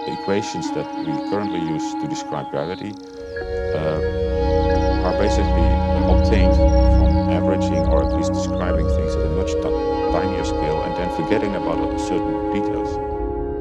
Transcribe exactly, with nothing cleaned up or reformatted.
the equations that we currently use to describe gravity uh, are basically obtained from averaging or at least describing things at a much t- tinier scale and then forgetting about certain details.